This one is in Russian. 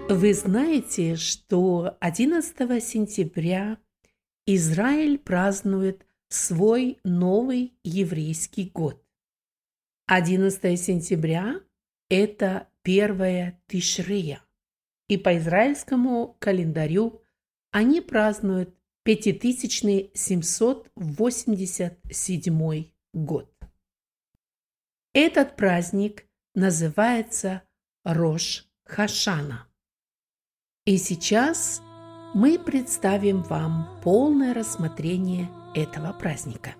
Вы знаете, что 11 сентября Израиль празднует свой новый еврейский год. 11 сентября – это первая Тишрея, и по израильскому календарю они празднуют 5787 год. Этот праздник называется Рош Хашана. И сейчас мы представим вам полное рассмотрение этого праздника.